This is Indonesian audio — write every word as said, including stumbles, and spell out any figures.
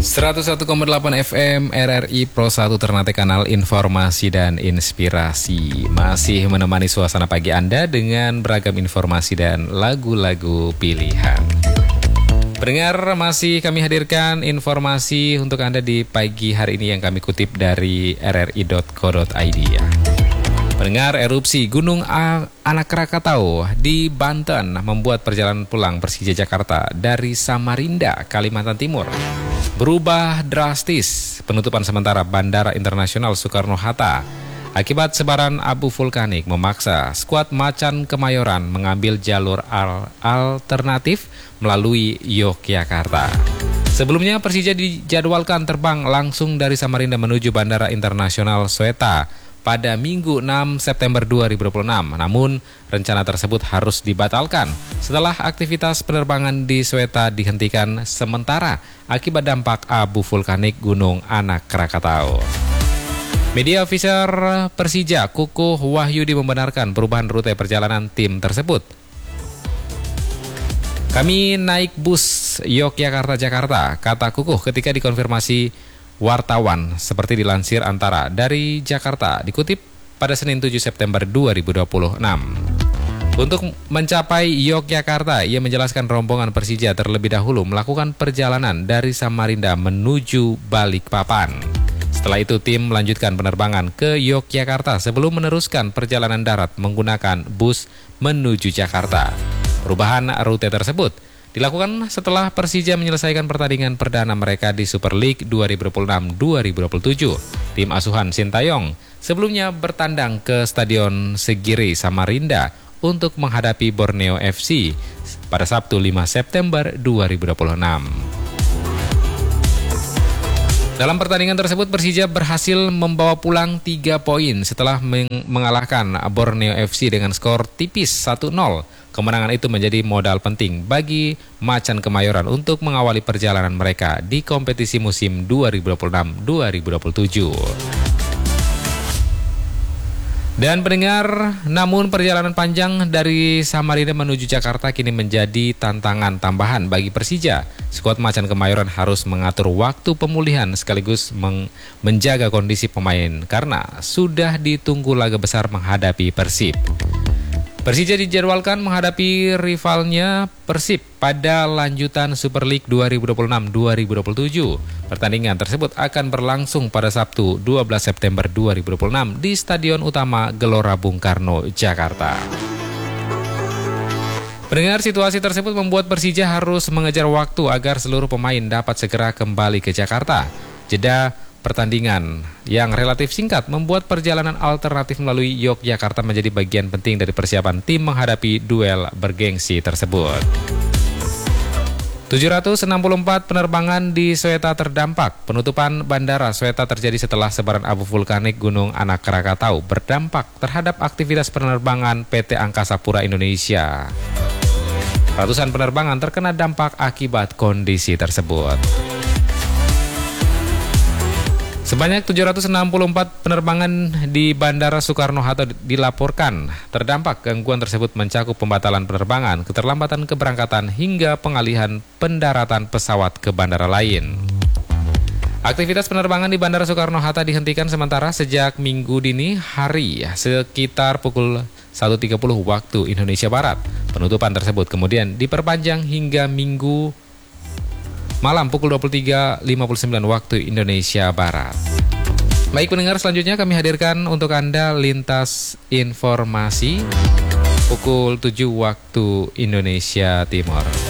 seratus satu koma delapan F M R R I Pro satu Ternate, kanal informasi dan inspirasi. Masih menemani suasana pagi Anda dengan beragam informasi dan lagu-lagu pilihan. Pendengar, masih kami hadirkan informasi untuk Anda di pagi hari ini yang kami kutip dari r r i dot co dot i d ya. Pendengar, erupsi Gunung Anak Krakatau di Banten membuat perjalanan pulang Persija Jakarta dari Samarinda, Kalimantan Timur berubah drastis. Penutupan sementara Bandara Internasional Soekarno-Hatta akibat sebaran abu vulkanik memaksa skuad Macan Kemayoran mengambil jalur al alternatif melalui Yogyakarta. Sebelumnya Persija dijadwalkan terbang langsung dari Samarinda menuju Bandara Internasional Soekarno pada Minggu enam September dua ribu dua puluh enam. Namun, rencana tersebut harus dibatalkan setelah aktivitas penerbangan di Soekarno dihentikan sementara akibat dampak abu vulkanik Gunung Anak Krakatau. Media officer Persija, Kukuh Wahyudi, membenarkan perubahan rute perjalanan tim tersebut. Kami naik bus Yogyakarta-Jakarta, kata Kukuh ketika dikonfirmasi wartawan, seperti dilansir Antara dari Jakarta, dikutip pada Senin tujuh September dua ribu dua puluh enam. Untuk mencapai Yogyakarta, ia menjelaskan rombongan Persija terlebih dahulu melakukan perjalanan dari Samarinda menuju Balikpapan. Setelah itu tim melanjutkan penerbangan ke Yogyakarta sebelum meneruskan perjalanan darat menggunakan bus menuju Jakarta. Perubahan rute tersebut dilakukan setelah Persija menyelesaikan pertandingan perdana mereka di Super League dua ribu dua puluh enam dua ribu dua puluh tujuh. Tim asuhan Sintayong sebelumnya bertandang ke Stadion Segiri, Samarinda untuk menghadapi Borneo F C pada Sabtu lima September dua ribu dua puluh enam. Dalam pertandingan tersebut, Persija berhasil membawa pulang tiga poin setelah meng- mengalahkan Borneo F C dengan skor tipis satu nol. Kemenangan itu menjadi modal penting bagi Macan Kemayoran untuk mengawali perjalanan mereka di kompetisi musim dua ribu dua puluh enam dua ribu dua puluh tujuh. Dan pendengar, namun perjalanan panjang dari Samarinda menuju Jakarta kini menjadi tantangan tambahan bagi Persija. Skuad Macan Kemayoran harus mengatur waktu pemulihan sekaligus meng- menjaga kondisi pemain karena sudah ditunggu laga besar menghadapi Persib. Persija dijadwalkan menghadapi rivalnya Persib pada lanjutan Super League dua ribu dua puluh enam dua ribu dua puluh tujuh. Pertandingan tersebut akan berlangsung pada Sabtu dua belas September dua ribu dua puluh enam di Stadion Utama Gelora Bung Karno, Jakarta. Pendengar, situasi tersebut membuat Persija harus mengejar waktu agar seluruh pemain dapat segera kembali ke Jakarta. Jeda pertandingan yang relatif singkat membuat perjalanan alternatif melalui Yogyakarta menjadi bagian penting dari persiapan tim menghadapi duel bergengsi tersebut. tujuh ratus enam puluh empat penerbangan di Soekarno terdampak. Penutupan Bandara Soekarno terjadi setelah sebaran abu vulkanik Gunung Anak Krakatau berdampak terhadap aktivitas penerbangan P T Angkasa Pura Indonesia. Ratusan penerbangan terkena dampak akibat kondisi tersebut. Sebanyak tujuh ratus enam puluh empat penerbangan di Bandara Soekarno-Hatta dilaporkan terdampak. Gangguan tersebut mencakup pembatalan penerbangan, keterlambatan keberangkatan, hingga pengalihan pendaratan pesawat ke bandara lain. Aktivitas penerbangan di Bandara Soekarno-Hatta dihentikan sementara sejak Minggu dini hari sekitar pukul satu tiga puluh waktu Indonesia Barat. Penutupan tersebut kemudian diperpanjang hingga Minggu malam pukul dua puluh tiga lima puluh sembilan waktu Indonesia Barat. Baik pendengar, selanjutnya kami hadirkan untuk Anda lintas informasi pukul tujuh waktu Indonesia Timur.